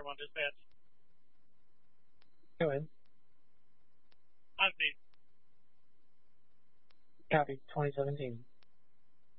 1 dispatch. Go ahead. On scene. Copy, 2017.